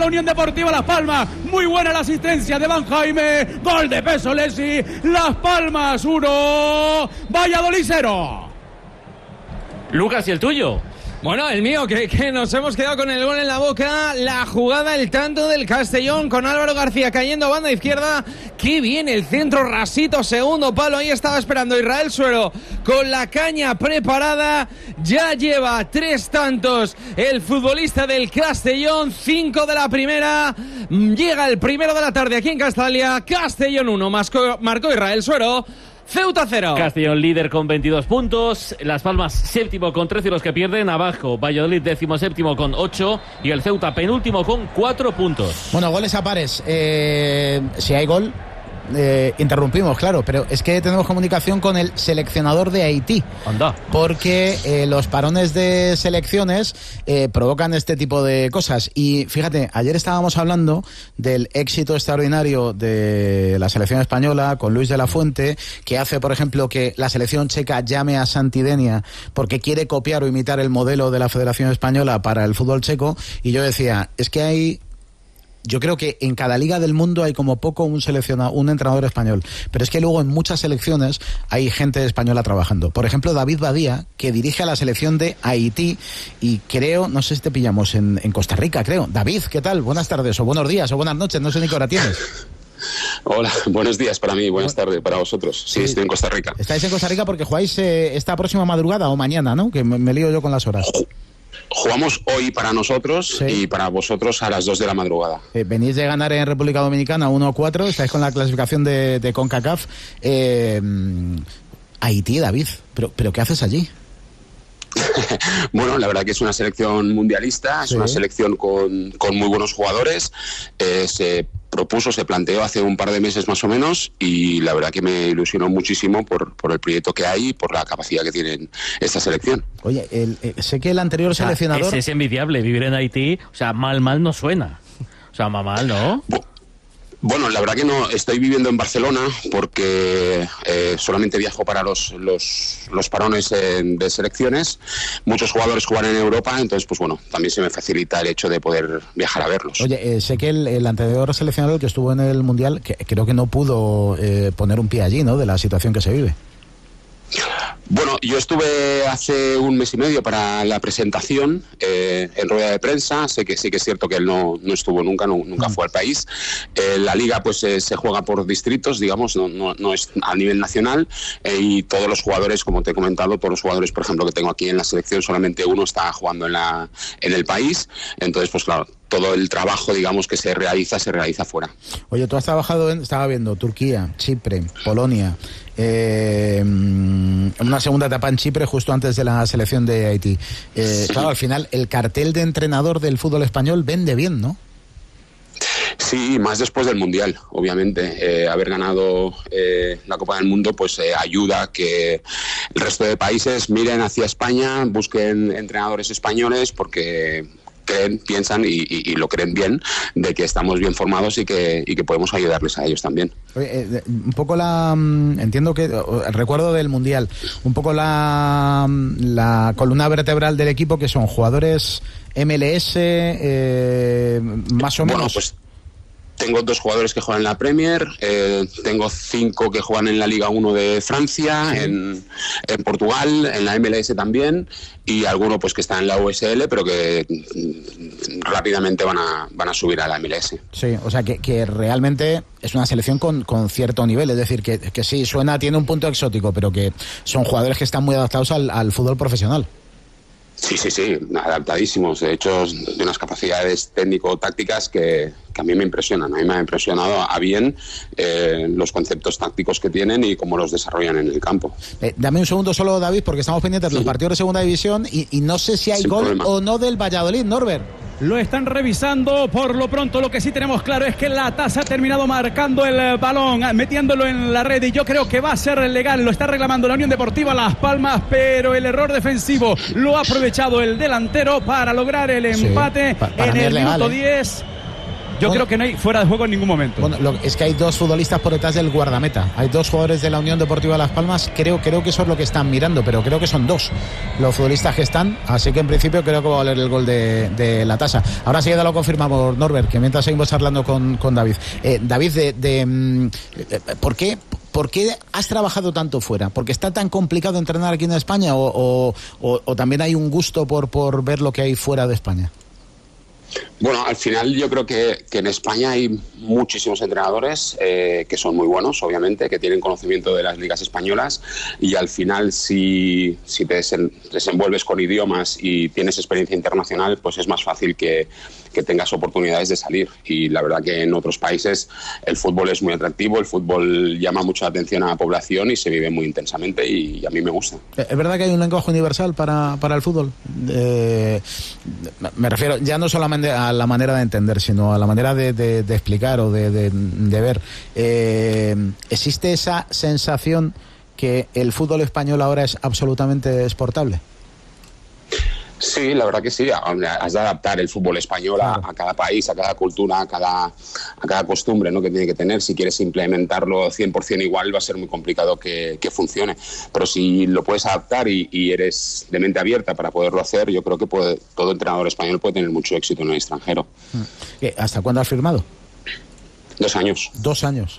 la Unión Deportiva Las Palmas. Muy buena la asistencia de Van Jaime. Gol de Pesolesi. Las Palmas 1, Valladolid 0. Lucas, ¿y el tuyo? Bueno, el mío, que nos hemos quedado con el gol en la boca. La jugada, el tanto del Castellón con Álvaro García cayendo a banda izquierda. Qué bien el centro rasito, segundo palo. Ahí estaba esperando Israel Suero con la caña preparada. Ya lleva 3 tantos el futbolista del Castellón, 5 de la primera. Llega el primero de la tarde aquí en Castalia. Castellón 1, marcó Israel Suero. Ceuta 0. Castellón líder con 22 puntos. Las Palmas séptimo con 13 los que pierden. Abajo Valladolid 17º con 8. Y el Ceuta penúltimo con 4 puntos. Bueno, goles a pares. Si hay gol, interrumpimos, claro. Pero es que tenemos comunicación con el seleccionador de Haití. Anda. Porque los parones de selecciones provocan este tipo de cosas. Y fíjate, ayer estábamos hablando del éxito extraordinario de la selección española con Luis de la Fuente, que hace, por ejemplo, que la selección checa llame a Santidenia porque quiere copiar o imitar el modelo de la Federación Española para el fútbol checo. Y yo decía, es que yo creo que en cada liga del mundo hay como poco un entrenador español, pero es que luego en muchas selecciones hay gente española trabajando. Por ejemplo, David Badía, que dirige a la selección de Haití, y creo, no sé si te pillamos en Costa Rica, creo. David, ¿qué tal? Buenas tardes, o buenos días, o buenas noches, no sé ni qué hora tienes. Hola, buenos días para mí, buenas tardes para vosotros. Sí, estoy en Costa Rica. Estáis en Costa Rica porque jugáis esta próxima madrugada o mañana, ¿no? Que me lío yo con las horas. Jugamos hoy para nosotros, sí, y para vosotros a las 2 de la madrugada. Venís de ganar en República Dominicana 1-4, estáis con la clasificación de CONCACAF. Haití, David, ¿pero qué haces allí? Bueno, la verdad que es una selección mundialista, es una selección con muy buenos jugadores. Se planteó hace un par de meses más o menos, y la verdad que me ilusionó muchísimo por el proyecto que hay y por la capacidad que tienen esta selección. Oye, sé que el anterior seleccionador... Es envidiable vivir en Haití, o sea, mal no suena. O sea, mal, ¿no? Bueno, la verdad que no, estoy viviendo en Barcelona porque solamente viajo para los parones de selecciones. Muchos jugadores juegan en Europa, entonces pues bueno, también se me facilita el hecho de poder viajar a verlos. Oye, sé que el anterior seleccionador que estuvo en el Mundial, que creo que no pudo poner un pie allí, ¿no?, de la situación que se vive. Bueno, yo estuve hace un mes y medio para la presentación en rueda de prensa. Sé que sí que es cierto que él no estuvo nunca fue al país. La liga pues se juega por distritos, digamos, no es a nivel nacional, y todos los jugadores, como te he comentado, todos los jugadores, por ejemplo, que tengo aquí en la selección, solamente uno está jugando en el país. Entonces, pues claro, todo el trabajo, digamos, que se realiza fuera. Oye, tú has trabajado estaba viendo Turquía, Chipre, Polonia, una segunda etapa en Chipre justo antes de la selección de Haití. Claro, al final el cartel de entrenador del fútbol español vende bien, ¿no? Sí, más después del Mundial, obviamente. Haber ganado la Copa del Mundo pues ayuda a que el resto de países miren hacia España, busquen entrenadores españoles, porque piensan y lo creen bien, de que estamos bien formados y que podemos ayudarles a ellos también. Un poco entiendo que el recuerdo del Mundial, un poco la columna vertebral del equipo, que son jugadores MLS, más o menos. Bueno, pues tengo 2 jugadores que juegan en la Premier, tengo 5 que juegan en la Liga 1 de Francia, sí, en Portugal, en la MLS también, y alguno pues que está en la USL, pero que rápidamente van a subir a la MLS. Sí, o sea que realmente es una selección con cierto nivel, es decir, que sí, tiene un punto exótico, pero que son jugadores que están muy adaptados al fútbol profesional. Sí, adaptadísimos, de hecho de unas capacidades técnico-tácticas que a mí me impresionan. A mí me ha impresionado a bien los conceptos tácticos que tienen y cómo los desarrollan en el campo. Dame un segundo solo, David, porque estamos pendientes de los partidos de segunda división y no sé si hay gol problema o no del Valladolid, Norbert. Lo están revisando. Por lo pronto, lo que sí tenemos claro es que la TAS ha terminado marcando el balón, metiéndolo en la red, y yo creo que va a ser legal. Lo está reclamando la Unión Deportiva Las Palmas, pero el error defensivo lo ha aprovechado el delantero para lograr el empate en el minuto 10. Yo creo que no hay fuera de juego en ningún momento. Bueno, es que hay 2 futbolistas por detrás del guardameta. Hay 2 jugadores de la Unión Deportiva Las Palmas. Creo que eso es lo que están mirando, pero creo que son 2 los futbolistas que están. Así que en principio creo que va a valer el gol de la tasa. Ahora sí ya lo confirmamos, Norbert, que mientras seguimos hablando con David. David, ¿por qué has trabajado tanto fuera? ¿Porque está tan complicado entrenar aquí en España o también hay un gusto por ver lo que hay fuera de España? Bueno, al final yo creo que en España hay muchísimos entrenadores que son muy buenos, obviamente, que tienen conocimiento de las ligas españolas, y al final si te desenvuelves con idiomas y tienes experiencia internacional, pues es más fácil que tengas oportunidades de salir. Y la verdad que en otros países el fútbol es muy atractivo, el fútbol llama mucha atención a la población y se vive muy intensamente, y a mí me gusta. ¿Es verdad que hay un lenguaje universal para el fútbol? Me refiero ya no solamente a la manera de entender, sino a la manera de explicar o de ver. ¿Existe esa sensación que el fútbol español ahora es absolutamente exportable? Sí, la verdad que sí. Has de adaptar el fútbol español a cada país, a cada cultura, a cada costumbre, ¿no?, que tiene que tener. Si quieres implementarlo 100% igual, va a ser muy complicado que funcione. Pero si lo puedes adaptar y eres de mente abierta para poderlo hacer, yo creo que todo entrenador español puede tener mucho éxito en el extranjero. ¿Hasta cuándo has firmado? 2 años. 2 años.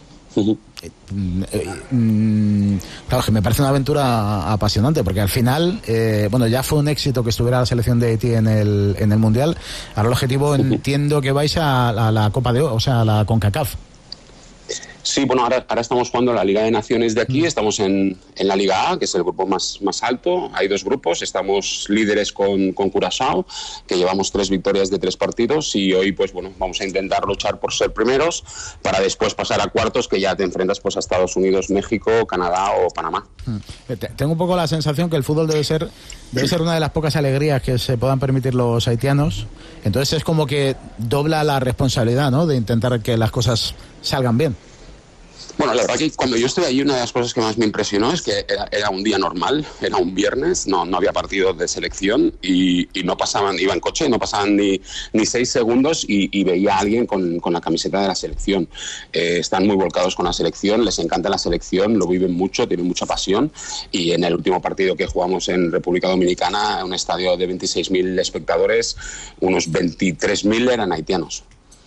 Claro, que me parece una aventura apasionante, porque al final ya fue un éxito que estuviera la selección de Haití en el Mundial. Ahora el objetivo, entiendo que vais a la Copa de Oro, o sea, a la CONCACAF. Sí, bueno, ahora estamos jugando la Liga de Naciones de aquí, estamos en la Liga A, que es el grupo más alto. Hay 2 grupos, estamos líderes con Curazao, que llevamos 3 victorias de 3 partidos, y hoy pues bueno, vamos a intentar luchar por ser primeros para después pasar a cuartos, que ya te enfrentas pues a Estados Unidos, México, Canadá o Panamá. Tengo un poco la sensación que el fútbol debe ser una de las pocas alegrías que se puedan permitir los haitianos. Entonces es como que dobla la responsabilidad, ¿no?, de intentar que las cosas salgan bien. Bueno, la verdad que cuando yo estuve allí, una de las cosas que más me impresionó es que era un día normal, era un viernes, no había partido de selección y no pasaban, iba en coche, no pasaban ni 6 segundos y veía a alguien con la camiseta de la selección. Están muy volcados con la selección, les encanta la selección, lo viven mucho, tienen mucha pasión, y en el último partido que jugamos en República Dominicana, un estadio de 26.000 espectadores, unos 23.000 eran haitianos.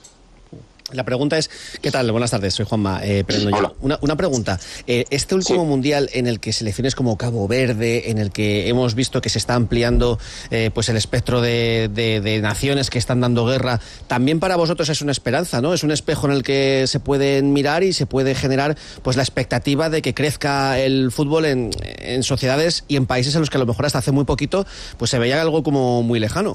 La pregunta es, ¿qué tal? Buenas tardes, soy Juanma. Una pregunta. Este último mundial en el que selecciones como Cabo Verde, en el que hemos visto que se está ampliando pues el espectro de naciones que están dando guerra, también para vosotros es una esperanza, ¿no? Es un espejo en el que se pueden mirar y se puede generar pues la expectativa de que crezca el fútbol en sociedades y en países en los que a lo mejor hasta hace muy poquito pues se veía algo como muy lejano.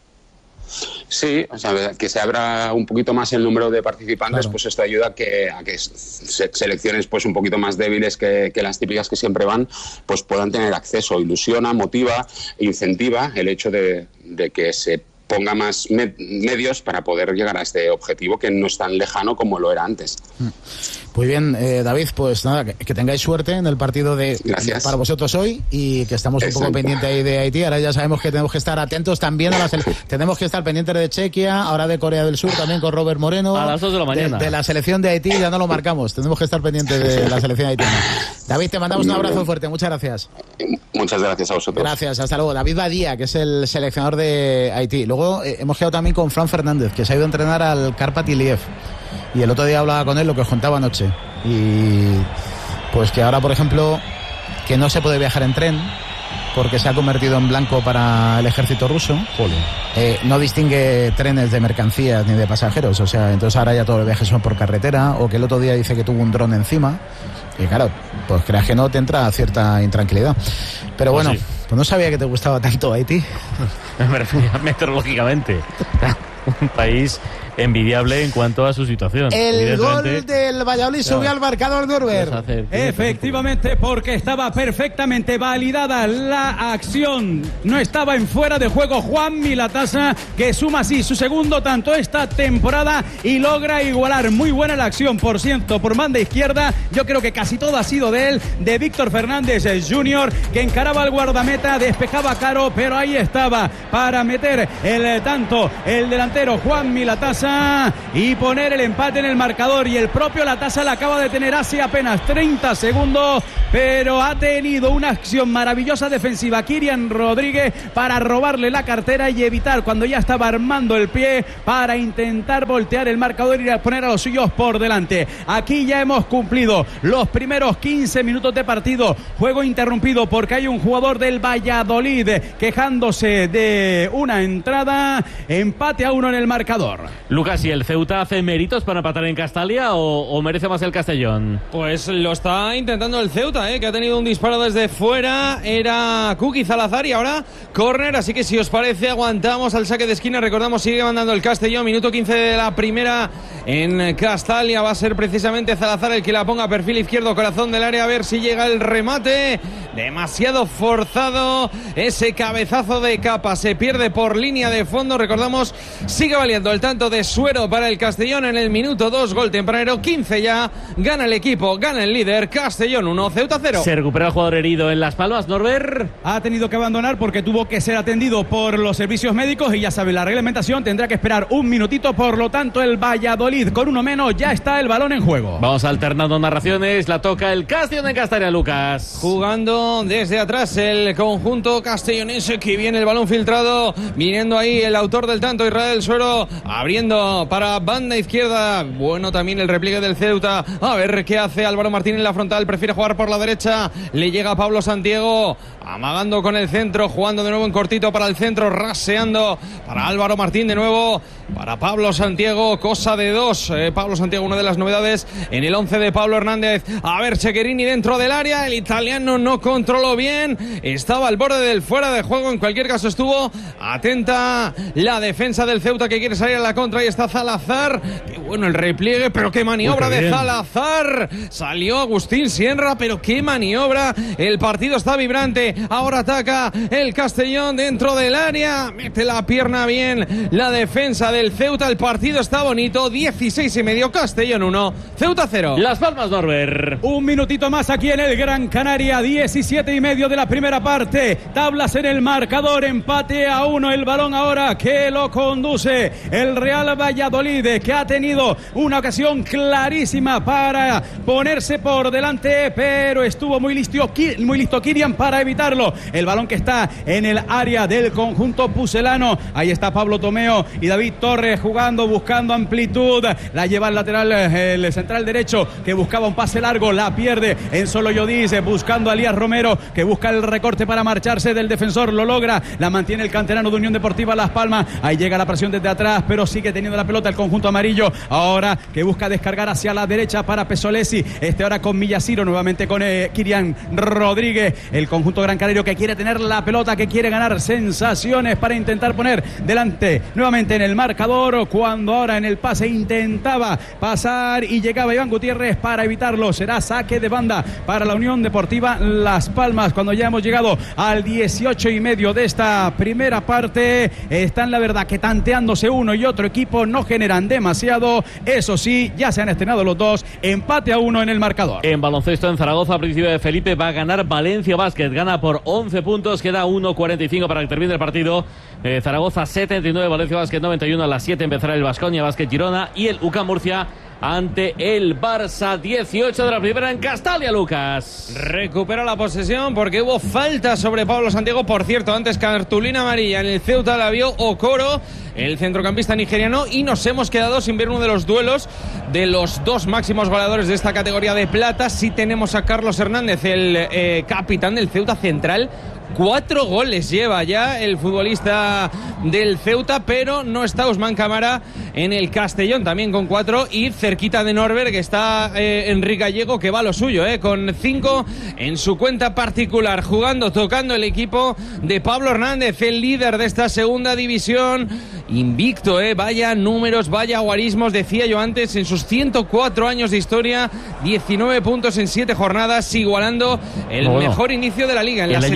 Sí, o sea, que se abra un poquito más el número de participantes, claro. Pues esto ayuda a que selecciones pues un poquito más débiles que las típicas que siempre van, pues puedan tener acceso. Ilusiona, motiva, incentiva el hecho de que se ponga más medios para poder llegar a este objetivo que no es tan lejano como lo era antes. Muy bien, David, pues nada, que tengáis suerte en el partido para vosotros hoy, y que estamos un poco pendientes ahí de Haití. Ahora ya sabemos que tenemos que estar atentos también a tenemos que estar pendientes de Chequia, ahora de Corea del Sur también con Robert Moreno. A las 2 de la mañana. De la selección de Haití ya no lo marcamos, tenemos que estar pendientes de la selección haitiana. David, te mandamos un abrazo fuerte, muchas gracias. Muchas gracias a vosotros. Gracias, hasta luego. David Badía, que es el seleccionador de Haití. Luego hemos quedado también con Fran Fernández, que se ha ido a entrenar al Karpat Iliev. Y el otro día hablaba con él lo que os contaba anoche. Y pues que ahora, por ejemplo, que no se puede viajar en tren porque se ha convertido en blanco para el ejército ruso. No distingue trenes de mercancías ni de pasajeros. O sea, entonces ahora ya todos los viajes son por carretera. O que el otro día dice que tuvo un dron encima. Y claro, pues creas que no, te entra cierta intranquilidad. Pero bueno, sí. Pues no sabía que te gustaba tanto Haití. Me refería meteorológicamente. Un país envidiable en cuanto a su situación. El gol del Valladolid subió al marcador de Norbert. Efectivamente, porque estaba perfectamente validada la acción. No estaba en fuera de juego Juanmi Latasa, que suma así su segundo tanto esta temporada y logra igualar. Muy buena la acción, por cierto, por banda izquierda. Yo creo que casi todo ha sido de él, de Víctor Fernández Jr., que encaraba al guardameta, despejaba caro, pero ahí estaba para meter el tanto el delantero Juanmi Latasa. Latasa y poner el empate en el marcador. Y el propio Latasa la acaba de tener hace apenas 30 segundos, pero ha tenido una acción maravillosa defensiva Kyrian Rodríguez para robarle la cartera y evitar, cuando ya estaba armando el pie, para intentar voltear el marcador y poner a los suyos por delante. Aquí ya hemos cumplido los primeros 15 minutos de partido. Juego interrumpido porque hay un jugador del Valladolid quejándose de una entrada. Empate a 1 en el marcador. Lucas, ¿y el Ceuta hace méritos para empatar en Castalia o merece más el Castellón? Pues lo está intentando el Ceuta, que ha tenido un disparo desde fuera. Era Kuki Salazar y ahora córner. Así que si os parece, aguantamos al saque de esquina. Recordamos, sigue mandando el Castellón. Minuto 15 de la primera en Castalia. Va a ser precisamente Salazar el que la ponga a perfil izquierdo, corazón del área, a ver si llega el remate. Demasiado forzado ese cabezazo de Capa. Se pierde por línea de fondo. Recordamos, sigue valiendo el tanto de Suero para el Castellón en el minuto 2. Gol tempranero, 15 ya. Gana el equipo, gana el líder. Castellón 1, Ceuta 0. Se recupera el jugador herido en Las Palmas, Norbert. Ha tenido que abandonar porque tuvo que ser atendido por los servicios médicos y ya sabe, la reglamentación tendrá que esperar un minutito. Por lo tanto, el Valladolid con uno menos, ya está el balón en juego. Vamos alternando narraciones. La toca el Castellón en Castalia, Lucas. Jugando desde atrás el conjunto castellonense, que viene el balón filtrado. Viniendo ahí el autor del tanto, Israel Suero, abriendo para banda izquierda. Bueno, también el repliegue del Ceuta. A ver qué hace Álvaro Martín en la frontal. Prefiere jugar por la derecha. Le llega Pablo Santiago, amagando con el centro, jugando de nuevo en cortito para el centro, raseando para Álvaro Martín de nuevo. Para Pablo Santiago, cosa de dos. Pablo Santiago, una de las novedades en el 11 de Pablo Hernández. A ver, Cecherini dentro del área. El italiano no controló bien. Estaba al borde del fuera de juego. En cualquier caso, estuvo atenta la defensa del Ceuta, que quiere salir a la contra. Ahí está Salazar. Qué bueno el repliegue, pero qué maniobra de Salazar. Salió Agustín Sierra, pero qué maniobra. El partido está vibrante. Ahora ataca el Castellón dentro del área. Mete la pierna bien la defensa del Ceuta. El partido está bonito. 16:30, Castellón 1, Ceuta 0. Las Palmas, Norbert. Un minutito más aquí en el Gran Canaria. 17:30 de la primera parte. Tablas en el marcador. Empate a 1. El balón ahora que lo conduce el Real Valladolid, que ha tenido una ocasión clarísima para ponerse por delante, pero estuvo muy listo Kyrian para evitarlo. El balón que está en el área del conjunto pucelano. Ahí está Pablo Tomeo y David Torres jugando, buscando amplitud. La lleva al lateral, el central derecho, que buscaba un pase largo, la pierde en solo Yodis, buscando a Elías Romero, que busca el recorte para marcharse del defensor, lo logra, la mantiene el canterano de Unión Deportiva Las Palmas. Ahí llega la presión desde atrás, pero sigue teniendo la pelota el conjunto amarillo, ahora que busca descargar hacia la derecha para Pesolesi, ahora con Millasiro, nuevamente con Kyrian Rodríguez, el conjunto gran canario que quiere tener la pelota, que quiere ganar sensaciones para intentar poner delante nuevamente en el marcador, cuando ahora en el pase intentaba pasar y llegaba Iván Gutiérrez para evitarlo. Será saque de banda para la Unión Deportiva Las Palmas, cuando ya hemos llegado al 18:30 de esta primera parte. Están, la verdad, que tanteándose uno y otro equipo, no generan demasiado. Eso sí, ya se han estrenado los dos. Empate a 1 en el marcador. En baloncesto en Zaragoza, a principio de Felipe, va a ganar Valencia Basket. Gana por 11 puntos, queda 1:45 para que termine el partido. Zaragoza 79, Valencia Basket 91. A las 7 empezará el Baskonia Basket Girona y el UCAM Murcia ante el Barça. 18 de la primera en Castalia, Lucas. Recupera la posesión porque hubo falta sobre Pablo Santiago. Por cierto, antes cartulina amarilla en el Ceuta la vio Okoro, el centrocampista nigeriano, y nos hemos quedado sin ver uno de los duelos de los dos máximos goleadores de esta categoría de plata. Sí tenemos a Carlos Hernández, el capitán del Ceuta central. 4 goles lleva ya el futbolista del Ceuta, pero no está Usman Camara en el Castellón, también con 4, y cerquita de Norbert, que está Enrique Gallego, que va a lo suyo, con 5 en su cuenta particular, jugando, tocando el equipo de Pablo Hernández, el líder de esta segunda división, invicto, vaya números, vaya guarismos, decía yo antes, en sus 104 años de historia, 19 puntos en 7 jornadas, igualando el mejor inicio de la liga, en la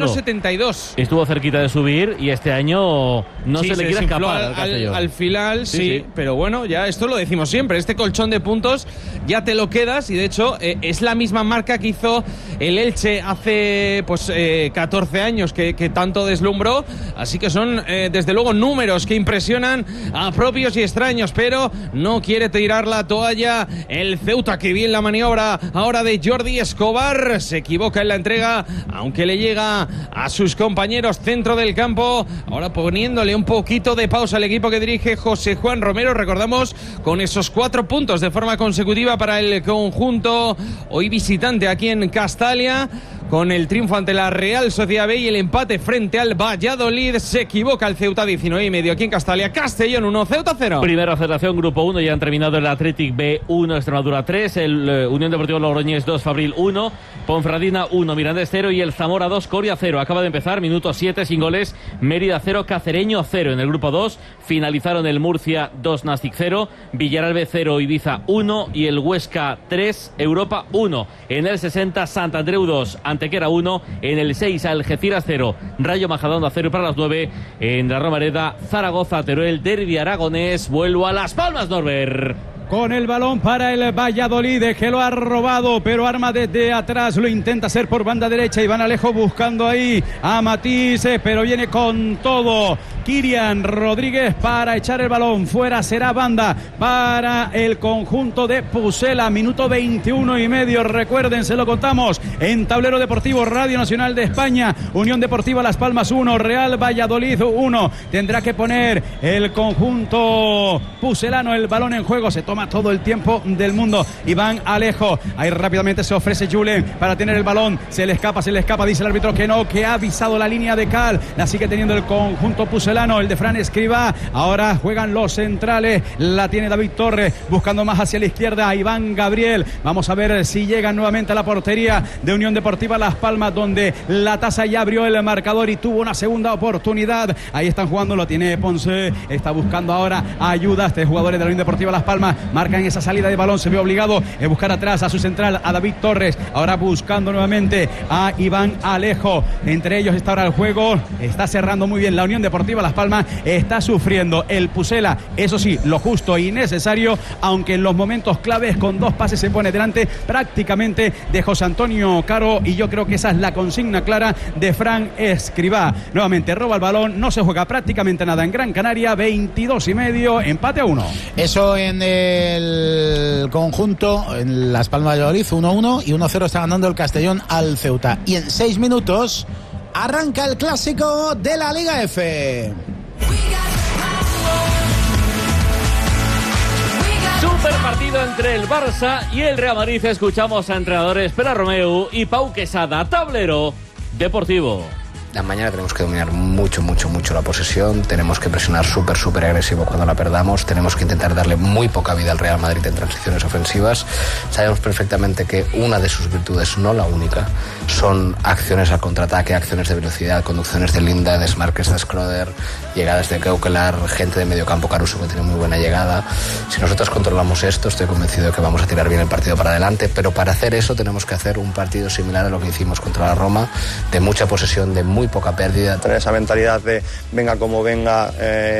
71-72. Estuvo cerquita de subir y este año no se le quiere escapar al final, sí, pero bueno, ya esto lo decimos siempre, este colchón de puntos ya te lo quedas, y de hecho es la misma marca que hizo el Elche hace 14 años que tanto deslumbró, así que son desde luego números que impresionan a propios y extraños, pero no quiere tirar la toalla el Ceuta. Que bien la maniobra ahora de Jordi Escobar, se equivoca en la entrega, aunque le llega a sus compañeros centro del campo, ahora poniéndole un poquito de pausa al equipo que dirige José Juan Romero. Recordamos, con esos 4 puntos de forma consecutiva para el conjunto hoy visitante aquí en Castalia, con el triunfo ante la Real Sociedad B y el empate frente al Valladolid. Se equivoca el Ceuta, 19,5 aquí en Castalia. Castellón 1, Ceuta 0. Primera federación, grupo 1, ya han terminado el Athletic B 1, Extremadura 3, el Unión Deportiva Logroñés 2, Fabril 1, Ponferradina 1, Mirandés 0 y el Zamora 2, Coria 0. Acaba de empezar, minuto 7 sin goles, Mérida 0, Cacereño 0. En el grupo 2 finalizaron el Murcia 2, Nastic 0, Villarreal B 0, Ibiza 1 y el Huesca 3, Europa 1. En el 60, Santandreu 2, Antequera 1, en el 6, Algeciras 0, Rayo Majadahonda 0 y para las 9 en la Romareda, Zaragoza, Teruel, derbi aragonés. Vuelvo a Las Palmas, Norbert. Con el balón para el Valladolid, que lo ha robado, pero arma desde atrás, lo intenta hacer por banda derecha. Iván Alejo buscando ahí a Matís, pero viene con todo Kirian Rodríguez para echar el balón fuera. Será banda para el conjunto de Pucela. Minuto 21,5. Recuerden, se lo contamos en Tablero Deportivo, Radio Nacional de España. Unión Deportiva Las Palmas 1, Real Valladolid 1. Tendrá que poner el conjunto pucelano el balón en juego. Se toma todo el tiempo del mundo Iván Alejo. Ahí rápidamente se ofrece Julen para tener el balón. Se le escapa. Dice el árbitro que no, que ha avisado la línea de cal. La sigue teniendo el conjunto pucelano, el de Fran Escribá. Ahora juegan los centrales. La tiene David Torres, buscando más hacia la izquierda Iván Gabriel. Vamos a ver si llegan nuevamente a la portería de Unión Deportiva Las Palmas, donde la Taza ya abrió el marcador y tuvo una segunda oportunidad. Ahí están jugando, lo tiene Ponce. Está buscando ahora ayuda. Jugadores de la Unión Deportiva Las Palmas marcan esa salida de balón. Se ve obligado a buscar atrás a su central, a David Torres. Ahora buscando nuevamente a Iván Alejo. Entre ellos está ahora el juego. Está cerrando muy bien la Unión Deportiva Las Palmas. Está sufriendo el Pucela, eso sí, lo justo y necesario, aunque en los momentos claves con 2 pases se pone delante prácticamente de José Antonio Caro, y yo creo que esa es la consigna clara de Fran Escribá. Nuevamente roba el balón, no se juega prácticamente nada en Gran Canaria. 22,5, empate a 1. Eso en el conjunto, en Las Palmas de Valladolid, 1-1 y 1-0 está ganando el Castellón al Ceuta. Y en 6 minutos arranca el clásico de la Liga F. Super partido entre el Barça y el Real Madrid. Escuchamos a entrenadores Pere Romeu y Pau Quesada. Tablero Deportivo. La mañana tenemos que dominar mucho la posesión, tenemos que presionar súper agresivo cuando la perdamos, tenemos que intentar darle muy poca vida al Real Madrid en transiciones ofensivas. Sabemos perfectamente que una de sus virtudes, no la única, son acciones al contraataque, acciones de velocidad, conducciones de Linda, de Smarques, de Schröder, llegadas de Keukelar, gente de medio campo, Caruso, que tiene muy buena llegada. Si nosotros controlamos esto, estoy convencido de que vamos a tirar bien el partido para adelante, pero para hacer eso tenemos que hacer un partido similar a lo que hicimos contra la Roma, de mucha posesión, de muy poca pérdida. Tener esa mentalidad de venga como venga,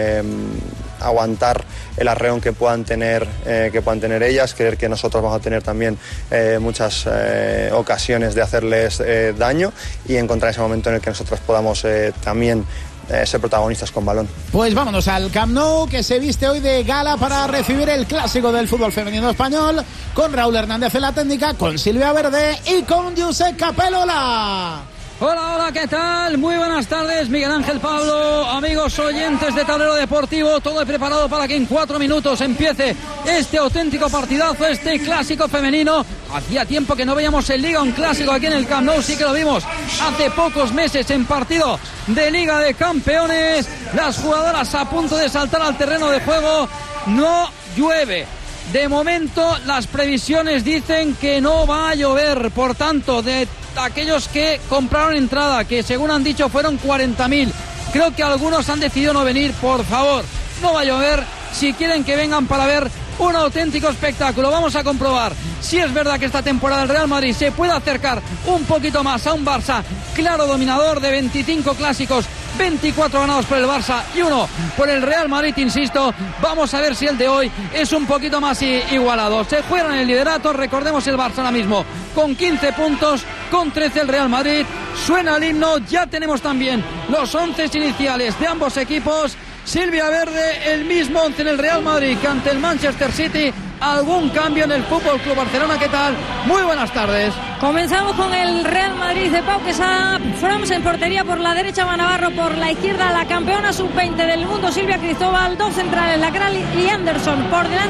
aguantar el arreón que puedan tener ellas, creer que nosotros vamos a tener también muchas ocasiones de hacerles daño y encontrar ese momento en el que nosotros podamos también ser protagonistas con balón. Pues vámonos al Camp Nou, que se viste hoy de gala para recibir el clásico del fútbol femenino español, con Raúl Hernández en la técnica, con Silvia Verde y con Josep Capelola. Hola, ¿qué tal? Muy buenas tardes, Miguel Ángel, Pablo, amigos oyentes de Tablero Deportivo, todo preparado para que en 4 minutos empiece este auténtico partidazo, este clásico femenino. Hacía tiempo que no veíamos en Liga un clásico aquí en el Camp Nou, sí que lo vimos hace pocos meses en partido de Liga de Campeones. Las jugadoras a punto de saltar al terreno de juego, no llueve. De momento las previsiones dicen que no va a llover, por tanto, de aquellos que compraron entrada, que según han dicho fueron 40.000, creo que algunos han decidido no venir. Por favor, no va a llover, si quieren que vengan para ver un auténtico espectáculo. Vamos a comprobar si es verdad que esta temporada el Real Madrid se puede acercar un poquito más a un Barça claro dominador. De 25 clásicos, 24 ganados por el Barça y 1 por el Real Madrid, insisto. Vamos a ver si el de hoy es un poquito más igualado. Se juegan el liderato, recordemos el Barça ahora mismo con 15 puntos, con 13 el Real Madrid. Suena el himno, ya tenemos también los 11 iniciales de ambos equipos. Silvia Verde, el mismo 11 en el Real Madrid que ante el Manchester City. ¿Algún cambio en el Fútbol Club Barcelona? ¿Qué tal? Muy buenas tardes. Comenzamos con el Real Madrid de Pau Quesada, Froms en portería, por la derecha va Navarro, por la izquierda la campeona sub-20 del mundo Silvia Cristóbal, dos centrales, Lacral y Anderson por delante.